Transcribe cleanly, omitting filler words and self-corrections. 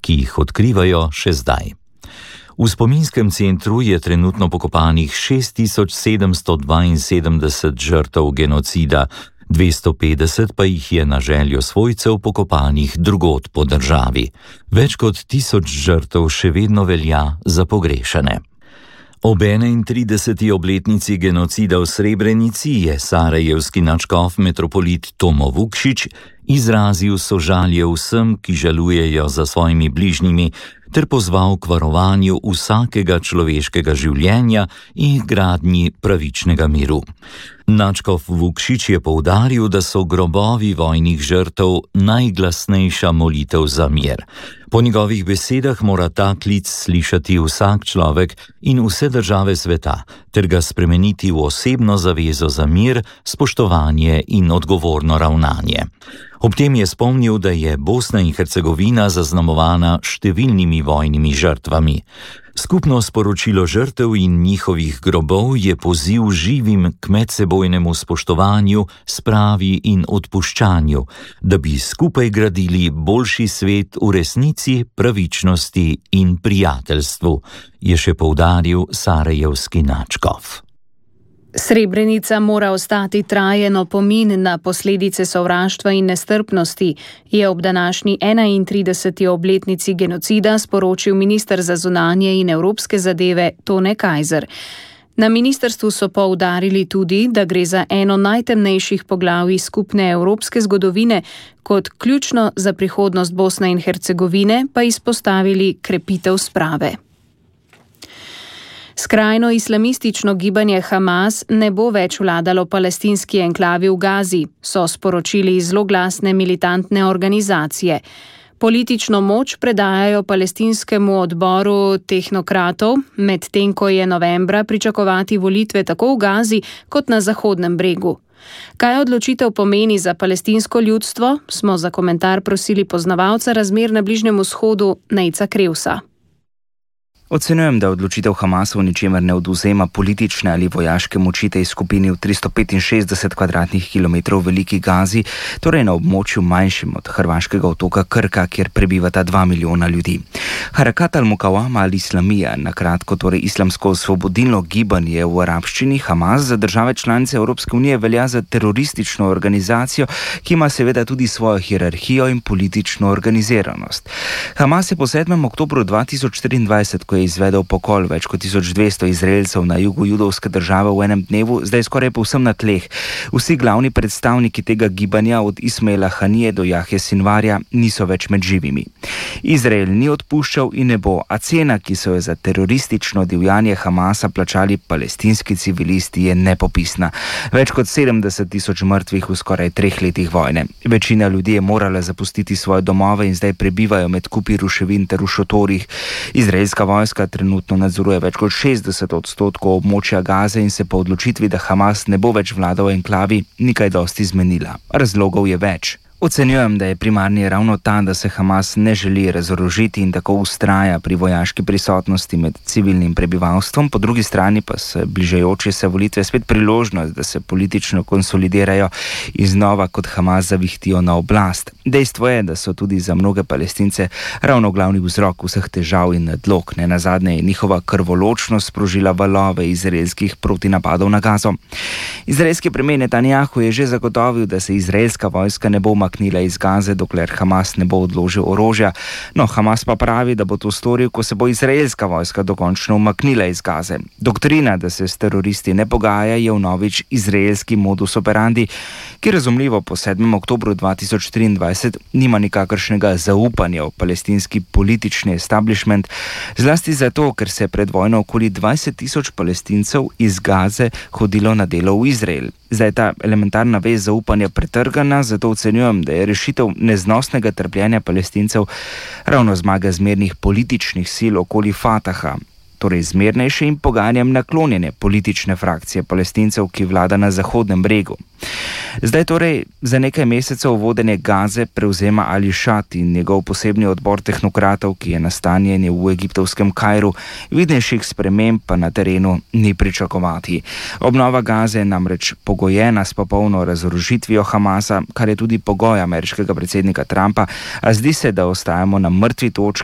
ki jih odkrivajo še zdaj. V spominskem centru je trenutno pokopanih 6772 žrtev genocida, 250 pa jih je na željo svojcev pokopanih drugod po državi. Več kot 1000 žrtev še vedno velja za pogrešane. Ob 31. obletnici genocida v Srebrenici je sarajevski nadškof metropolit Tomo Vukšić izrazil sožalje vsem, ki žalujejo za svojimi bližnjimi, ter pozval k varovanju vsakega človeškega življenja in gradnji pravičnega miru. Nadškof Vukšić je poudaril, da so grobovi vojnih žrtev najglasnejša molitev za mir. Po njegovih besedah mora ta klic slišati vsak človek in vse države sveta, ter ga spremeniti v osebno zavezo za mir, spoštovanje in odgovorno ravnanje. Ob tem je spomnil, da je Bosna in Hercegovina zaznamovana številnimi vojnimi žrtvami. Skupno sporočilo žrtev in njihovih grobov je poziv živim k medsebojnemu spoštovanju, spravi in odpuščanju, da bi skupaj gradili boljši svet v resnici, pravičnosti in prijateljstvu, je še poudaril sarajevski nadškof. Srebrenica mora ostati trajen opomin na posledice sovraštva in nestrpnosti, je ob današnji 31. obletnici genocida sporočil minister za zunanje in evropske zadeve Tone Kajzer. Na ministrstvu so poudarili tudi, da gre za eno najtemnejših poglavij skupne evropske zgodovine, kot ključno za prihodnost Bosne in Hercegovine pa izpostavili krepitev sprave. Skrajno islamistično gibanje Hamas ne bo več vladalo palestinski enklavi v Gazi, so sporočili iz zloglasne militantne organizacije. Politično moč predajajo palestinskemu odboru tehnokratov, medtem ko je novembra pričakovati volitve tako v Gazi kot na Zahodnem bregu. Kaj odločitev pomeni za palestinsko ljudstvo, smo za komentar prosili poznavalca razmer na Bližnjem vzhodu Nejca Krevsa. Ocenjujem, da odločitev Hamasa v ničemer ne odvzema politične ali vojaške moči tej skupini v 365 kvadratnih kilometrov veliki Gazi, torej na območju manjšim od hrvaškega otoka Krka, kjer prebivata 2 milijona ljudi. Harakat al-Muqawama al-Islamija, na kratko torej islamsko osvobodilno gibanje v arabščini, Hamas za države članice Evropske unije velja za teroristično organizacijo, ki ima seveda tudi svojo hierarhijo in politično organiziranost. Hamas je po 7. oktobru 2023, ko je izvedel pokol več kot 1200 Izraelcev na jugu judovske države v enem dnevu, zdaj skoraj povsem na tleh. Vsi glavni predstavniki tega gibanja, od Ismaila Hanije do Jahje Sinvarja, niso več med živimi. Izrael ni odpuščal in ne bo, a cena, ki so jo za teroristično divjanje Hamasa plačali palestinski civilisti, je nepopisna. Več kot 70.000 mrtvih v skoraj 3 letih vojne. Večina ljudi je morala zapustiti svoje domove in zdaj prebivajo med kupi ruševin ter v šotorih. Izraelska vojska trenutno nadzoruje več kot 60% območja Gaze in se po odločitvi, da Hamas ne bo več vladal v enklavi, ni kaj dosti zmenila. Razlogov je več. Ocenjujem, da je primarni ravno ta, da se Hamas ne želi razorožiti in tako ustraja pri vojaški prisotnosti med civilnim prebivalstvom, po drugi strani pa se bližajoče se volitve spet priložnost, da se politično konsolidirajo in znova kot Hamas zavihtijo na oblast. Dejstvo je, da so tudi za mnoge Palestince ravno glavni vzrok vseh težav in nadlog. Nenazadnje je njihova krvoločnost sprožila valove izraelskih protinapadov na Gazo. Izraelski premijer Netanjahu je že zagotovil, da se izraelska vojska ne bo umaknila iz Gaze, dokler Hamas ne bo odložil orožja. No, Hamas pa pravi, da bo to storil, ko se bo izraelska vojska dokončno umaknila iz Gaze. Doktrina, da se s teroristi ne pogaja, je vnovič izraelski modus operandi, ki razumljivo po 7. oktobru 2023 nima nikakršnega zaupanja v palestinski politični establishment, zlasti zato, ker se je pred vojno okoli 20.000 Palestincev iz Gaze hodilo na delo v Izrael. Zdaj je ta elementarna vez zaupanja pretrgana, zato ocenjujem, da je rešitev neznosnega trpljenja Palestincev ravno zmaga zmernih političnih sil okoli Fataha, torej zmernejše in pogajanjem naklonjene politične frakcije Palestincev, ki vlada na Zahodnem bregu. Zdaj torej za nekaj mesecev vodenje Gaze prevzema Ali Šat in njegov posebni odbor tehnokratov, ki je nastanjen v egiptovskem Kairu. Vidnejših sprememb pa na terenu ni pričakovati. Obnova Gaze je namreč pogojena s popolno razorožitvijo Hamasa, kar je tudi pogoj ameriškega predsednika Trumpa, a zdi se, da ostajamo na mrtvi točki